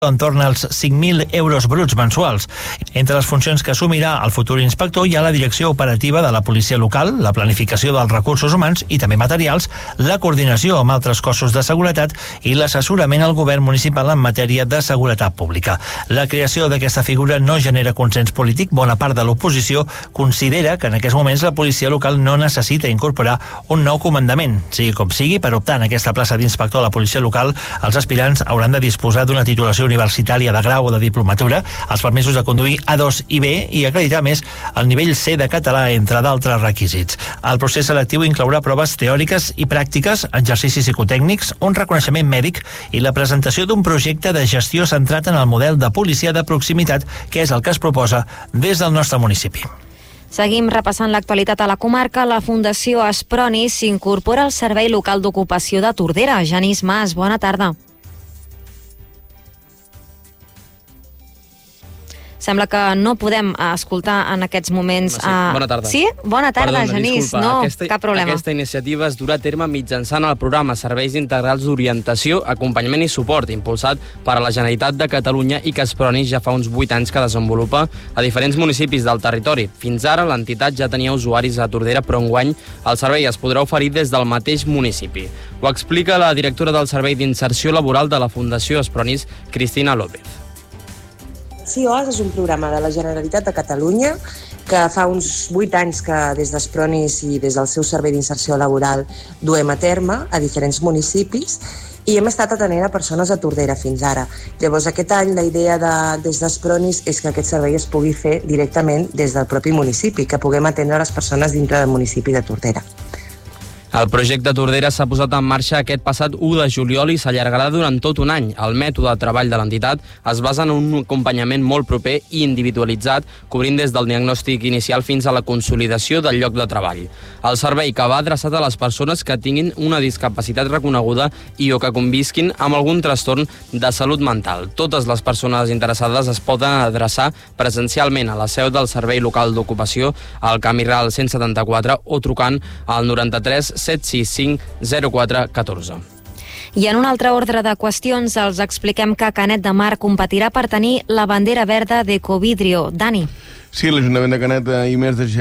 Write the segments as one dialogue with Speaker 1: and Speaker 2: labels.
Speaker 1: entorn als 5.000 euros bruts mensuals. Entre les funcions que assumirà el futur inspector hi ha la direcció operativa de la policia local, la planificació dels recursos humans i també materials, la coordinació amb altres cossos de seguretat i l'assessorament al govern municipal en matèria de seguretat pública. La creació d'aquesta figura no genera consens polític. Bona part de l'oposició considera que en aquests moments la policia local no necessita incorporar un nou comandament. Sigui com sigui, per optar en aquesta plaça d'inspector a la policia local, els aspirants hauran de disposar d'una titulació universitària de grau o de diplomatura, els permisos de conduir A2 i B i acreditar més el nivell C de català, entre d'altres requisits. El procés selectiu inclourà proves teòriques i pràctiques, exercicis psicotècnics, un reconeixement mèdic i la presentació d'un projecte de gestió centrat en el model de policia de proximitat, que és el que es proposa des del nostre municipi.
Speaker 2: Seguim repassant l'actualitat a la comarca. La Fundació Espronis s'incorpora al Servei Local d'Ocupació de Tordera. Genís Mas, bona tarda. Sembla que no podem escoltar en aquests moments...
Speaker 3: Sí, bona tarda.
Speaker 2: Sí? Bona tarda, perdona, Genís.
Speaker 3: Disculpa.
Speaker 2: No, cap problema.
Speaker 3: Aquesta iniciativa es durà a terme mitjançant el programa Serveis Integrals d'Orientació, Acompanyament i Suport, impulsat per a la Generalitat de Catalunya i que Espronis ja fa uns 8 anys que desenvolupa a diferents municipis del territori. Fins ara, l'entitat ja tenia usuaris a Tordera, però enguany el servei es podrà oferir des del mateix municipi. Ho explica la directora del Servei d'Inserció Laboral de la Fundació Espronis, Cristina López.
Speaker 4: CIOS és un programa de la Generalitat de Catalunya que fa uns 8 anys que des d'Espronis i des del seu servei d'inserció laboral duem a terme a diferents municipis i hem estat atenent a persones a Tordera fins ara. Llavors, aquest any la idea des d'Espronis és que aquest servei es pugui fer directament des del propi municipi, que puguem atendre les persones dintre del municipi de Tordera.
Speaker 3: El projecte Tordera s'ha posat en marxa aquest passat 1 de juliol i s'allargarà durant tot un any. El mètode de treball de l'entitat es basa en un acompanyament molt proper i individualitzat, cobrint des del diagnòstic inicial fins a la consolidació del lloc de treball. El servei que va adreçat a les persones que tinguin una discapacitat reconeguda i o que convisquin amb algun trastorn de salut mental. Totes les persones interessades es poden adreçar presencialment a la seu del Servei Local d'Ocupació al Camí Ral 174 o trucant al 93 765 0414.
Speaker 2: I en un altre ordre de qüestions, els expliquem que Canet de Mar competirà per tenir la bandera verda d'Ecovidrio. Dani.
Speaker 5: Sí, l'Ajuntament de Canet i més de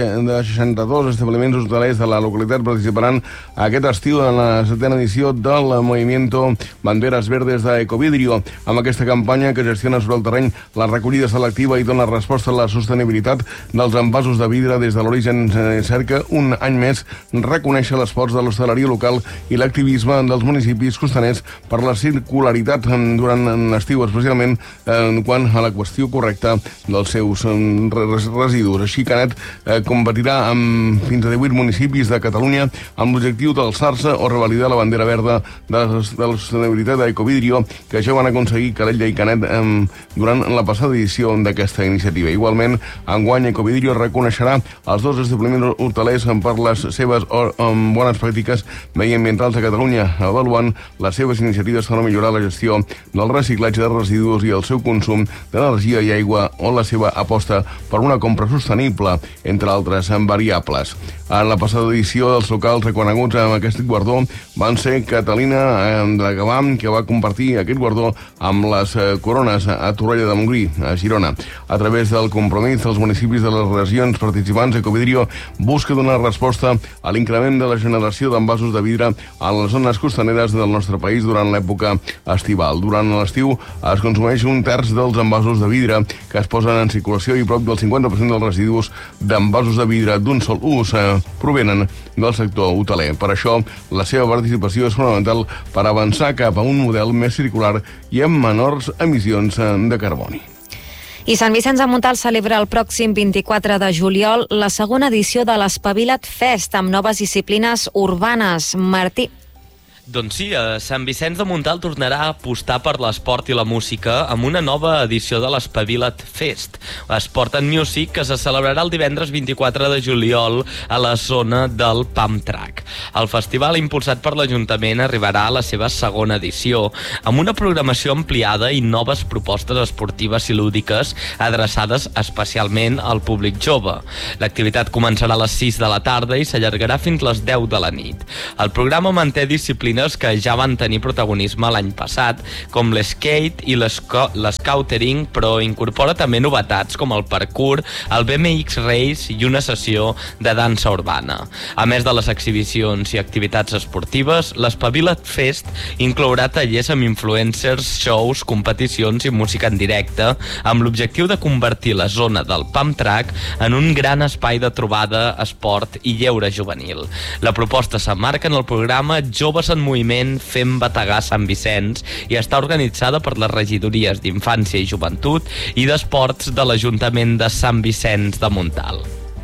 Speaker 5: 62 establiments hotelers de la localitat participaran aquest estiu en la 7ª edició del Movimiento Banderas Verdes d'Ecovidrio. Amb aquesta campanya que gestiona sobre el terreny la recollida selectiva i dona resposta a la sostenibilitat dels envasos de vidre des de l'origen, cerca un any més reconèixer l'esforç de l'hostaleria local i l'activisme dels municipis costaners per la circularitat durant l'estiu, especialment quan a la qüestió correcta dels seus residus. Així, Canet competirà amb fins a 18 municipis de Catalunya amb l'objectiu d'alçar-se o revalidar la bandera verda de la sostenibilitat d'Ecovidrio, que ja van aconseguir Calella i Canet durant la passada edició d'aquesta iniciativa. Igualment, enguany Ecovidrio reconeixerà els 2 establiments hotelers per les seves bones pràctiques mediambientals a Catalunya, avaluant les seves iniciatives per millorar la gestió del reciclatge de residus i el seu consum d'energia i aigua o la seva aposta per una compra sostenible, entre altres variables. En la passada edició, els locals reconeguts amb aquest guardó van ser Catalina de Gavà, que va compartir aquest guardó amb les Corones a Torroella de Montgrí, a Girona. A través del compromís dels municipis de les regions participants, Ecovidrio busca donar resposta a l'increment de la generació d'envasos de vidre a les zones costaneres del nostre país durant l'època estival. Durant l'estiu es consumeix 1/3 dels envasos de vidre que es posen en circulació i prop del 50% dels residus d'envasos de vidre d'un sol ús provenen del sector hoteler. Per això, la seva participació és fonamental per avançar cap a un model més circular i amb menors emissions de carboni.
Speaker 2: I Sant Vicenç de Montalt celebra el pròxim 24 de juliol la segona edició de l'Espavila't Fest amb noves disciplines urbanes. Martí.
Speaker 6: Doncs sí, Sant Vicenç de Montalt tornarà a apostar per l'esport i la música amb una nova edició de l'Espavila't Fest, Sport and Music, que se celebrarà el divendres 24 de juliol a la zona del Pump Track. El festival, impulsat per l'Ajuntament, arribarà a la seva segona edició, amb una programació ampliada i noves propostes esportives i lúdiques adreçades especialment al públic jove. L'activitat començarà a les 6 de la tarda i s'allargarà fins les 10 de la nit. El programa manté disciplines disciplines que ja van tenir protagonisme l'any passat, com l'skate i l'escoutering, però incorpora també novetats com el parkour, el BMX Race i una sessió de dansa urbana. A més de les exhibicions i activitats esportives, l'Espavila't Fest inclourà tallers amb influencers, shows, competicions i música en directe, amb l'objectiu de convertir la zona del pump track en un gran espai de trobada, esport i lleure juvenil. La proposta s'emmarca en el programa Joves en Moviment Fem Bategar Sant Vicenç i està organitzada per les regidories d'Infància i Joventut i d'Esports de l'Ajuntament de Sant Vicenç de Montalt.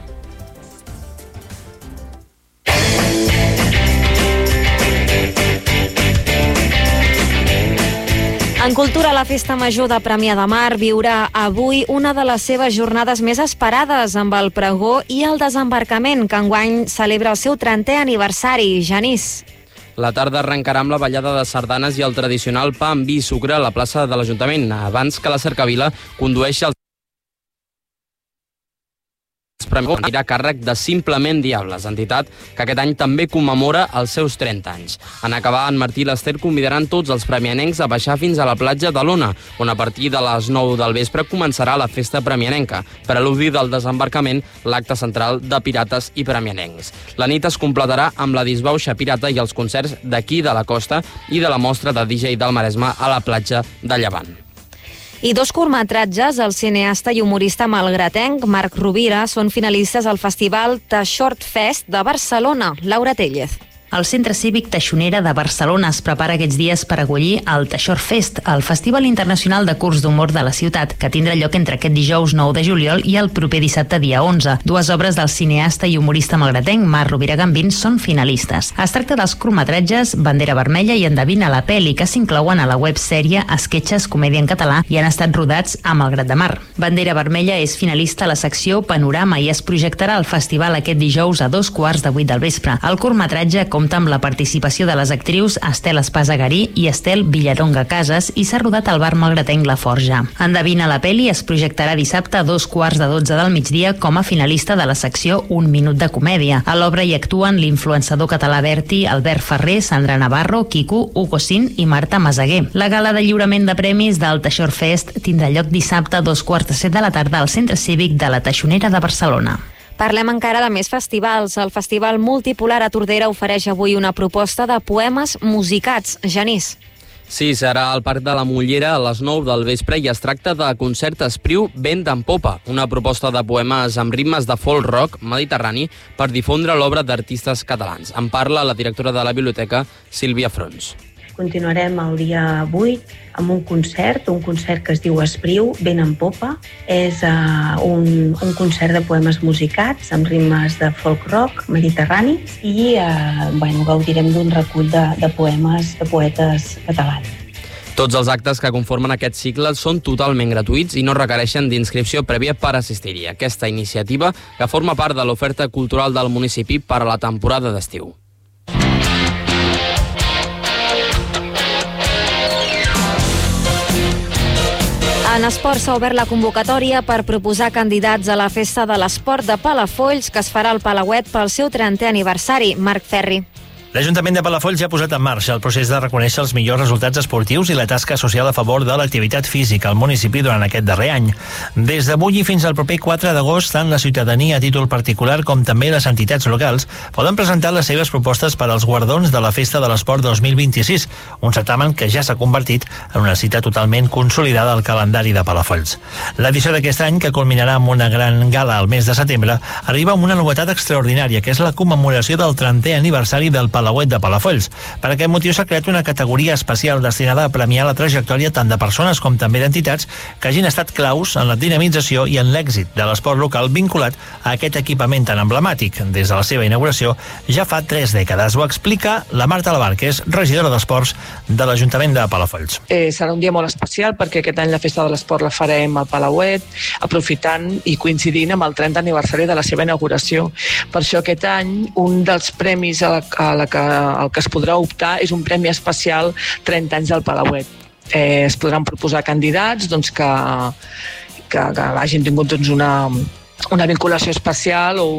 Speaker 2: En cultura, la Festa Major de Premià de Mar viurà avui una de les seves jornades més esperades amb el pregó i el desembarcament, que enguany celebra el seu 30è aniversari. Genís.
Speaker 3: La tarda arrencarà amb la ballada de sardanes i el tradicional pa amb vi i sucre a la plaça de l'Ajuntament, abans que la cercavila condueixi als premis. Anirà a càrrec de Simplement Diables, entitat que aquest any també commemora els seus 30 anys. En acabar, en Martí i l'Ester convidaran tots els premianencs a baixar fins a la platja de l'Ona, on a partir de les 9 del vespre començarà la festa premianenca, per al·ludir del desembarcament, l'acte central de pirates i premianencs. La nit es completarà amb la disbauxa pirata i els concerts d'aquí de la costa i de la mostra de DJ del Maresme a la platja de Llevant.
Speaker 2: I dos curtmetratges, el cineasta i humorista malgratenc Marc Rovira, són finalistes al festival The Short Fest de Barcelona. Laura Tellez.
Speaker 7: El Centre Cívic Taixonera de Barcelona es prepara aquests dies per acollir el The Short Fest, el Festival Internacional de Curs d'Humor de la ciutat, que tindrà lloc entre aquest dijous 9 de juliol i el proper dissabte dia 11. Dues obres del cineasta i humorista malgratenc Marc Rovira Gambín són finalistes. Es tracta dels curtmetratges Bandera Vermella i Endevina la peli, que s'inclouen a la websèrie Esquetxes Comèdia en català i han estat rodats a Malgrat de Mar. Bandera Vermella és finalista a la secció Panorama i es projectarà al festival aquest dijous a 7:15 del vespre. El curtmetratge compta amb la participació de les actrius Estel Espasa-Garí i Estel Villaronga Casas i s'ha rodat al bar malgratenc La Forja. Endevina la peli es projectarà dissabte a 2:15 del migdia com a finalista de la secció Un minut de comèdia. A l'obra hi actuen l'influençador català Berti, Albert Ferrer, Sandra Navarro, Quico, Hugo Sin i Marta Masaguer. La gala de lliurament de premis del The Short Fest tindrà lloc dissabte a 2:15 de la tarda al Centre Cívic de la Taixonera de Barcelona.
Speaker 2: Parlem encara de més festivals. El Festival Multipolar a Tordera ofereix avui una proposta de poemes musicats. Genís.
Speaker 3: Sí, serà al Parc de la Mollera a les 9 del vespre i es tracta de Concert Espriu Vent en Popa, una proposta de poemes amb ritmes de folk rock mediterrani per difondre l'obra d'artistes catalans. En parla la directora de la biblioteca, Sílvia Frons.
Speaker 8: Continuarem el dia 8 amb un concert que es diu Espriu, Vent en Popa. És un concert de poemes musicats amb ritmes de folk rock mediterrani i gaudirem d'un recull de poemes de poetes catalans.
Speaker 3: Tots els actes que conformen aquest cicle són totalment gratuïts i no requereixen d'inscripció prèvia per assistir-hi. Aquesta iniciativa que forma part de l'oferta cultural del municipi per a la temporada d'estiu.
Speaker 2: En esport s'ha obert la convocatòria per proposar candidats a la Festa de l'Esport de Palafolls, que es farà al Palauet pel seu 30è aniversari. Marc Ferri.
Speaker 1: L'Ajuntament de Palafolls ja ha posat en marxa el procés de reconèixer els millors resultats esportius i la tasca social a favor de l'activitat física al municipi durant aquest darrer any. Des d'avui i fins al proper 4 d'agost, tant la ciutadania a títol particular com també les entitats locals poden presentar les seves propostes per als guardons de la Festa de l'Esport 2026, un certamen que ja s'ha convertit en una cita totalment consolidada al calendari de Palafolls. L'edició d'aquest any, que culminarà amb una gran gala al mes de setembre, arriba amb una novetat extraordinària, que és la commemoració del 30è aniversari del Palauet de Palafolls. Per aquest motiu s'ha creat una categoria especial destinada a premiar la trajectòria tant de persones com també d'entitats que hagin estat claus en la dinamització i en l'èxit de l'esport local vinculat a aquest equipament tan emblemàtic. Des de la seva inauguració ja fa 3 dècades. Ho explica la Marta Lavar, que és regidora d'Esports de l'Ajuntament de Palafolls.
Speaker 9: Serà un dia molt especial perquè aquest any la Festa de l'Esport la farem al Palauet, aprofitant i coincidint amb el 30 aniversari de la seva inauguració. Per això aquest any un dels premis el que es podrà optar és un premi especial 30 anys del Palauet. Es podran proposar candidats que hagin tingut una vinculació especial o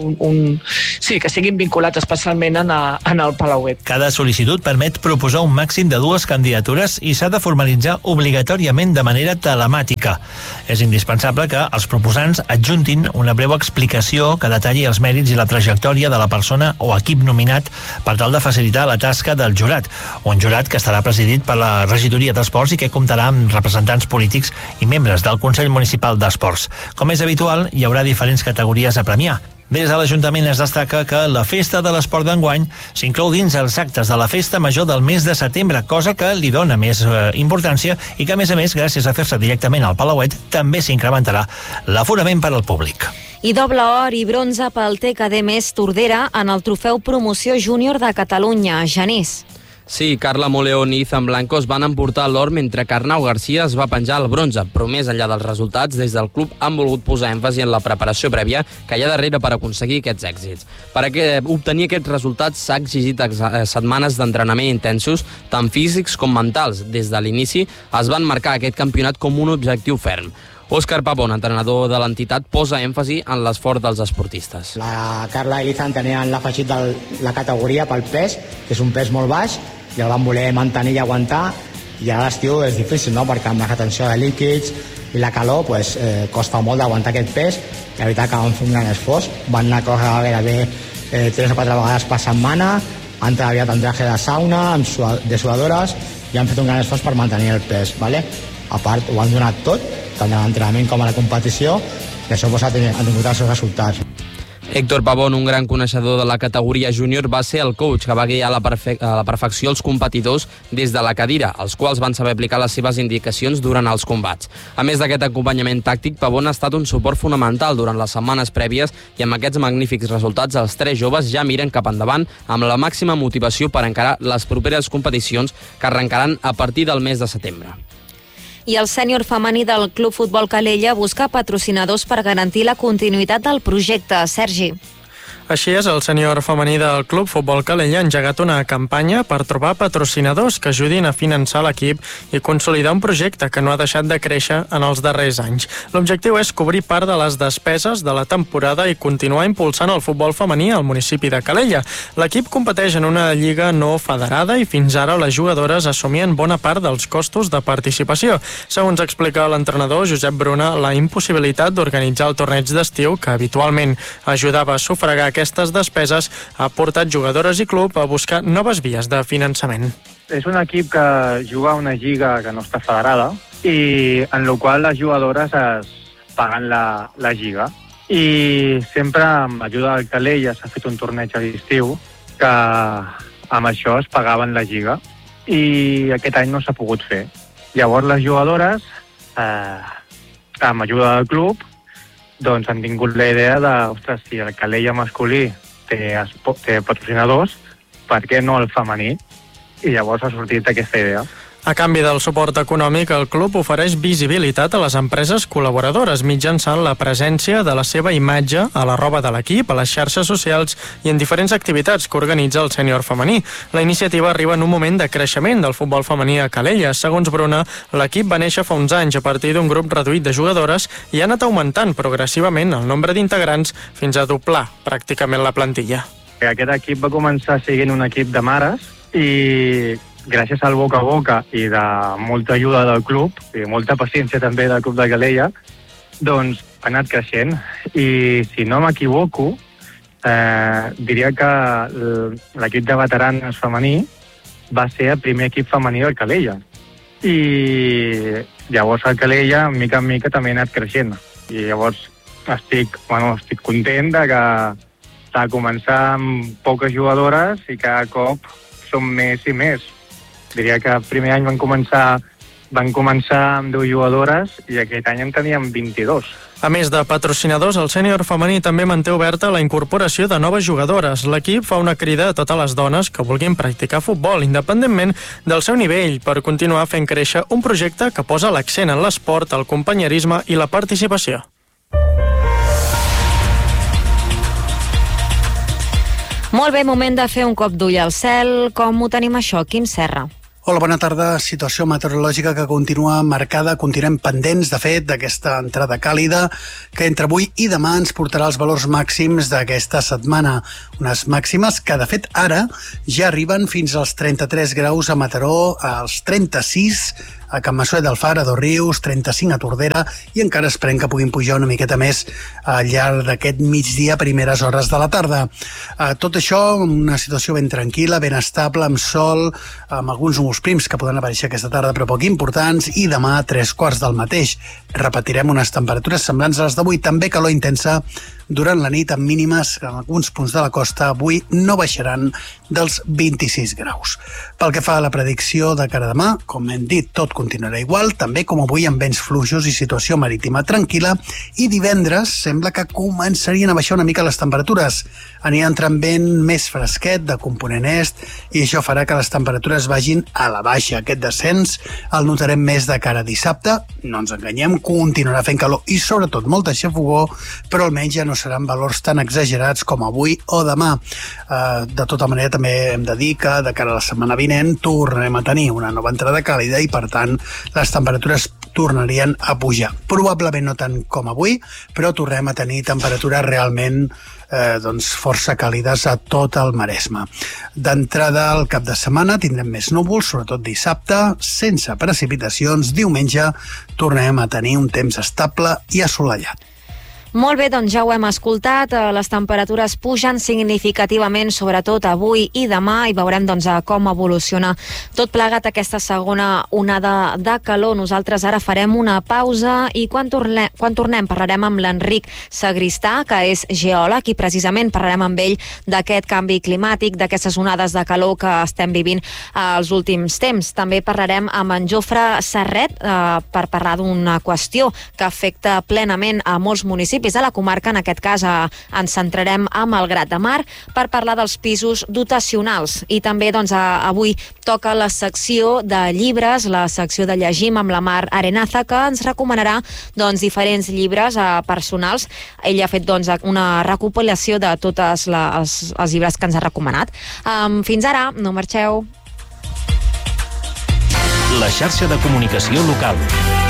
Speaker 9: sí, que siguin vinculats especialment en el Palauet.
Speaker 1: Cada sol·licitud permet proposar un màxim de 2 candidatures i s'ha de formalitzar obligatòriament de manera telemàtica. És indispensable que els proposants adjuntin una breu explicació que detalli els mèrits i la trajectòria de la persona o equip nominat per tal de facilitar la tasca del jurat. Un jurat que estarà presidit per la Regidoria d'Esports i que comptarà amb representants polítics i membres del Consell Municipal d'Esports. Com és habitual, hi haurà diferents categories a premiar. Des de l'Ajuntament es destaca que la Festa de l'Esport d'enguany s'inclou dins els actes de la Festa Major del mes de setembre, cosa que li dona més importància i que, a més, gràcies a fer-se directament al Palauet, també s'incrementarà l'aforament per al públic.
Speaker 2: I doble or i bronze pel TKD Més Tordera en el trofeu Promoció Júnior de Catalunya. Genís.
Speaker 3: Sí, Carla Moleón i Izan Blanco es van emportar l'or mentre que Arnau Garcia es va penjar el bronze, però més enllà dels resultats, des del club han volgut posar èmfasi en la preparació prèvia que hi ha darrere per aconseguir aquests èxits. Per obtenir aquests resultats s'ha exigit setmanes d'entrenament intensos, tant físics com mentals. Des de l'inici es van marcar aquest campionat com un objectiu ferm. Òscar Pavón, entrenador de l'entitat, posa èmfasi en l'esforç dels esportistes.
Speaker 10: La Carla i l'Izan tenien l'afegit de la categoria pel pes, que és un pes molt baix, i el van voler mantenir i aguantar, i a l'estiu és difícil, no?, perquè amb la retenció de líquids i la calor costa molt d'aguantar aquest pes, i la veritat que van fer un gran esforç, van anar a córrer gairebé 3 o 4 vegades per setmana, han treballat en traje de sauna, de suadores, i han fet un gran esforç per mantenir el pes, ¿vale? A part, ho han donat tot, tant a l'entrenament com a la competició, i això ha tingut els seus resultats.
Speaker 3: Héctor Pavón, un gran coneixedor de la categoria júnior, va ser el coach que va guiar a la perfecció els competidors des de la cadira, els quals van saber aplicar les seves indicacions durant els combats. A més d'aquest acompanyament tàctic, Pavón ha estat un suport fonamental durant les setmanes prèvies i amb aquests magnífics resultats els 3 joves ja miren cap endavant amb la màxima motivació per encarar les properes competicions que arrencaran a partir del mes de setembre.
Speaker 2: I el sènior femení del Club Futbol Calella busca patrocinadors per garantir la continuïtat del projecte. Sergi.
Speaker 11: Així és, el sènior femení del Club Futbol Calella ha engegat una campanya per trobar patrocinadors que ajudin a finançar l'equip i consolidar un projecte que no ha deixat de créixer en els darrers anys. L'objectiu és cobrir part de les despeses de la temporada i continuar impulsant el futbol femení al municipi de Calella. L'equip competeix en una lliga no federada i fins ara les jugadores assumien bona part dels costos de participació. Segons explica l'entrenador Josep Bruna, la impossibilitat d'organitzar el torneig d'estiu, que habitualment ajudava a sufragar aquestes despeses, ha portat jugadores i club a buscar noves vies de finançament.
Speaker 12: És un equip que juga a una lliga que no està federada i en la qual les jugadores es paguen la lliga. I sempre amb ajuda del Calella s'ha fet un torneig a l'estiu que amb això es pagaven la lliga i aquest any no s'ha pogut fer. Llavors les jugadores, amb ajuda del club, doncs han tingut la idea de, ostres, si el Calella masculí té patrocinadors, per què no el femení? I llavors ha sortit aquesta idea.
Speaker 11: A canvi del suport econòmic, el club ofereix visibilitat a les empreses col·laboradores mitjançant la presència de la seva imatge a la roba de l'equip, a les xarxes socials i en diferents activitats que organitza el sènior femení. La iniciativa arriba en un moment de creixement del futbol femení a Calella. Segons Bruna, l'equip va néixer fa uns anys a partir d'un grup reduït de jugadores i ha anat augmentant progressivament el nombre d'integrants fins a doblar pràcticament la plantilla.
Speaker 12: Aquest equip va començar sent un equip de mares i gràcies al boca a boca i de molta ajuda del club i molta paciència també del club de Calella, doncs ha anat creixent. I si no m'equivoco, diria que l'equip de veteranes femení va ser el primer equip femení del Calella. I llavors el Calella, mica en mica, també ha anat creixent. I llavors estic content de que s'ha començat amb poques jugadores i cada cop som més i més. Diria que el primer any van començar amb 10 jugadores i aquest any en teníem 22.
Speaker 11: A més de patrocinadors, el sènior femení també manté oberta la incorporació de noves jugadores. L'equip fa una crida a totes les dones que vulguin practicar futbol, independentment del seu nivell, per continuar fent créixer un projecte que posa l'accent en l'esport, el companyerisme i la participació.
Speaker 2: Molt bé, moment de fer un cop d'ull al cel. Com ho tenim això, Quim Serra?
Speaker 13: Hola, bona tarda. Situació meteorològica que continua marcada, continuem pendents, de fet, d'aquesta entrada càlida que entre avui i demà ens portarà els valors màxims d'aquesta setmana. Unes màximes que, de fet, ara ja arriben fins als 33 graus a Mataró, als 36 a Can Massoet del Far, a Dosrius, 35 a Tordera, i encara esperem que puguin pujar una miqueta més al llarg d'aquest migdia, primeres hores de la tarda. Tot això, una situació ben tranquil·la, ben estable, amb sol, amb alguns núvols prims que poden aparèixer aquesta tarda, però poc importants, i demà 3/4 del mateix. Repetirem unes temperatures semblants a les d'avui, també calor intensa durant la nit, amb mínimes en alguns punts de la costa avui no baixaran dels 26 graus. Pel que fa a la predicció de cara a demà, com hem dit, tot continuarà igual, també com avui amb vents fluixos i situació marítima tranquil·la, i divendres sembla que començarien a baixar una mica les temperatures. Anirà entrant vent més fresquet de component est i això farà que les temperatures vagin a la baixa. Aquest descens el notarem més de cara a dissabte, no ens enganyem, continuarà fent calor i sobretot molta xafogor, però almenys ja no seran valors tan exagerats com avui o demà. De tota manera, també hem de dir que de cara a la setmana vinent tornarem a tenir una nova entrada càlida i, per tant, les temperatures tornarien a pujar. Probablement no tant com avui, però tornem a tenir temperatures realment força càlides a tot el Maresme. D'entrada al cap de setmana tindrem més núvols, sobretot dissabte, sense precipitacions. Diumenge tornem a tenir un temps estable i assolellat.
Speaker 2: Molt bé, doncs ja ho hem escoltat, les temperatures pugen significativament, sobretot avui i demà, i veurem com evoluciona tot plegat aquesta segona onada de calor. Nosaltres ara farem una pausa i quan tornem parlarem amb l'Enric Sagristà, que és geòleg, i precisament parlarem amb ell d'aquest canvi climàtic, d'aquestes onades de calor que estem vivint als últims temps. També parlarem amb en Jofre Serret per parlar d'una qüestió que afecta plenament a molts municipis de la comarca. En aquest cas ens centrarem amb el Grat de Mar per parlar dels pisos dotacionals. I també avui toca la secció de llibres, la secció de Llegim amb la Mar Arenaza, que ens recomanarà diferents llibres personals. Ella ha fet una recopilació de tots els llibres que ens ha recomanat. Fins ara, no marxeu.
Speaker 14: La xarxa de comunicació local.